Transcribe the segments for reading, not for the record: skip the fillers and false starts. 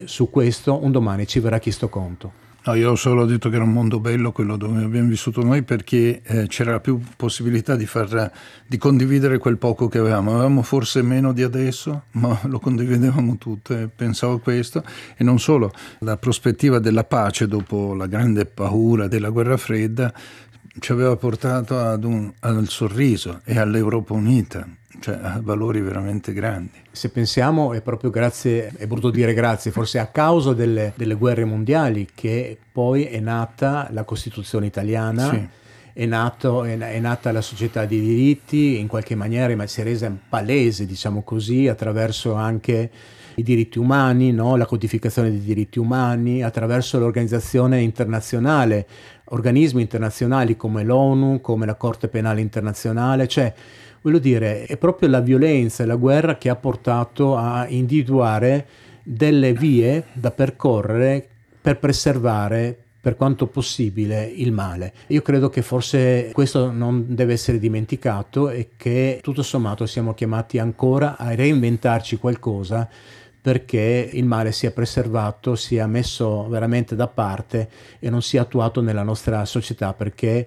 su questo un domani ci verrà chiesto conto. No, io ho solo detto che era un mondo bello quello dove abbiamo vissuto noi, perché c'era più possibilità di condividere quel poco che avevamo. Avevamo forse meno di adesso, ma lo condividevamo tutto, e pensavo a questo. E non solo, la prospettiva della pace dopo la grande paura della guerra fredda ci aveva portato al sorriso e all'Europa unita, cioè a valori veramente grandi. Se pensiamo, è proprio grazie, è brutto dire grazie, forse a causa delle guerre mondiali che poi è nata la Costituzione italiana, Sì. è nata la società dei diritti, in qualche maniera ma si è resa palese, diciamo così, attraverso anche i diritti umani, no? La codificazione dei diritti umani, attraverso l'organizzazione internazionale, organismi internazionali come l'ONU, come la Corte Penale Internazionale, cioè voglio dire, è proprio la violenza e la guerra che ha portato a individuare delle vie da percorrere per preservare per quanto possibile il male. Io credo che forse questo non deve essere dimenticato e che tutto sommato siamo chiamati ancora a reinventarci qualcosa perché il male sia preservato, sia messo veramente da parte e non sia attuato nella nostra società, perché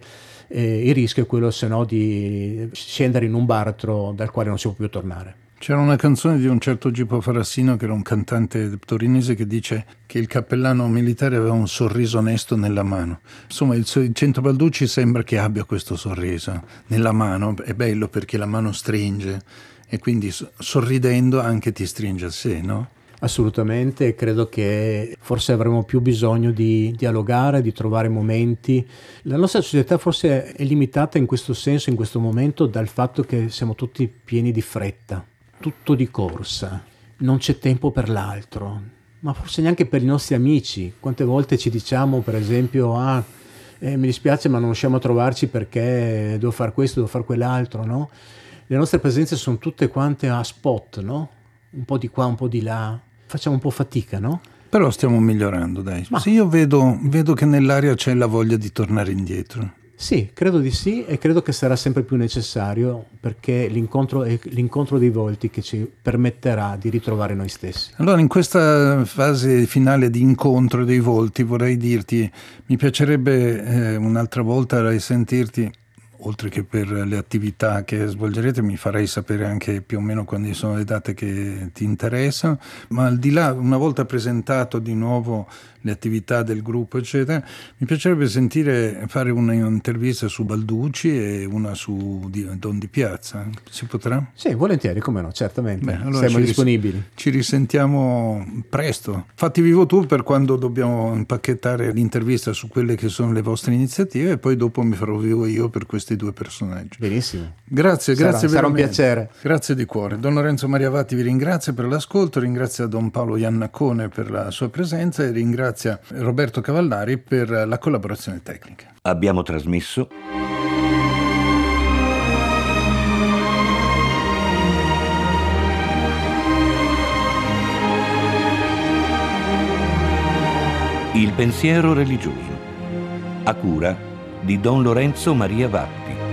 il rischio è quello se no di scendere in un baratro dal quale non si può più tornare. C'era una canzone di un certo Gipo Farassino, che era un cantante torinese, che dice che il cappellano militare aveva un sorriso onesto nella mano. Insomma, il Centro Balducci sembra che abbia questo sorriso nella mano. È bello perché la mano stringe e quindi sorridendo anche ti stringe a sé, no? Assolutamente, credo che forse avremo più bisogno di dialogare, di trovare momenti. La nostra società forse è limitata in questo senso, in questo momento, dal fatto che siamo tutti pieni di fretta, tutto di corsa, non c'è tempo per l'altro, ma forse neanche per i nostri amici. Quante volte ci diciamo, per esempio, mi dispiace ma non riusciamo a trovarci perché devo fare questo, devo fare quell'altro, no? Le nostre presenze sono tutte quante a spot, no? Un po' di qua, un po' di là, facciamo un po' fatica, no? Però stiamo migliorando, dai. Ma Sì, io vedo che nell'aria c'è la voglia di tornare indietro. sì, credo di sì, e credo che sarà sempre più necessario, perché l'incontro è l'incontro dei volti che ci permetterà di ritrovare noi stessi. Allora, in questa fase finale di incontro dei volti, vorrei dirti, mi piacerebbe un'altra volta risentirti, oltre che per le attività che svolgerete, mi farei sapere anche più o meno quando sono le date che ti interessano, ma al di là, una volta presentato di nuovo le attività del gruppo, eccetera, mi piacerebbe fare un'intervista su Balducci e una su Don Di Piazza. Si potrà? Sì, volentieri, come no, certamente. Beh, allora siamo disponibili. Ci risentiamo presto. Fatti vivo tu per quando dobbiamo impacchettare l'intervista su quelle che sono le vostre iniziative, e poi dopo mi farò vivo io per questi due personaggi. Benissimo. Grazie Sarà veramente. un piacere. Grazie di cuore. Don Lorenzo Mariavatti vi ringrazia per l'ascolto, ringrazia Don Paolo Iannacone per la sua presenza e ringrazia Roberto Cavallari per la collaborazione tecnica. Abbiamo trasmesso Il pensiero religioso, a cura di Don Lorenzo Maria Vatti.